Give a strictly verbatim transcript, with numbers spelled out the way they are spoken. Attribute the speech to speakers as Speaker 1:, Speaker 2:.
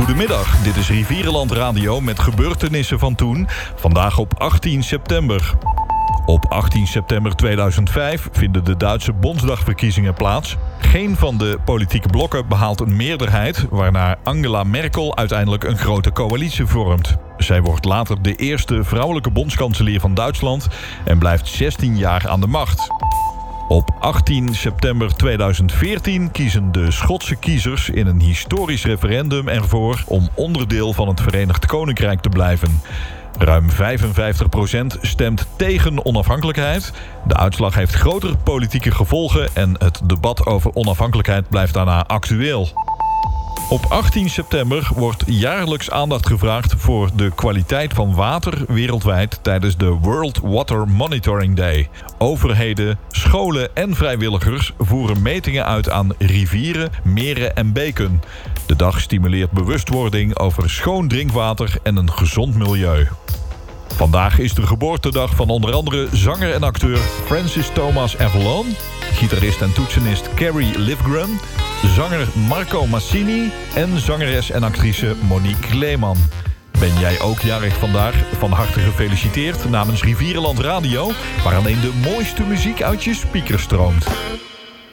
Speaker 1: Goedemiddag, dit is Rivierenland Radio met gebeurtenissen van toen. Vandaag op achttien september. Op achttien september tweeduizend vijf vinden de Duitse Bondsdagverkiezingen plaats. Geen van de politieke blokken behaalt een meerderheid, waarna Angela Merkel uiteindelijk een grote coalitie vormt. Zij wordt later de eerste vrouwelijke bondskanselier van Duitsland en blijft zestien jaar aan de macht. Op achttien september tweeduizend veertien kiezen de Schotse kiezers in een historisch referendum ervoor om onderdeel van het Verenigd Koninkrijk te blijven. Ruim vijfenvijftig procent stemt tegen onafhankelijkheid. De uitslag heeft grotere politieke gevolgen en het debat over onafhankelijkheid blijft daarna actueel. Op achttien september wordt jaarlijks aandacht gevraagd voor de kwaliteit van water wereldwijd tijdens de World Water Monitoring Day. Overheden, scholen en vrijwilligers voeren metingen uit aan rivieren, meren en beken. De dag stimuleert bewustwording over schoon drinkwater en een gezond milieu. Vandaag is de geboortedag van onder andere zanger en acteur Francis Thomas Avalon, gitarist en toetsenist Carrie Livgren, zanger Marco Massini en zangeres en actrice Monique Leeman. Ben jij ook jarig vandaag? Van harte gefeliciteerd namens Rivierenland Radio, waar alleen de mooiste muziek uit je speakers stroomt.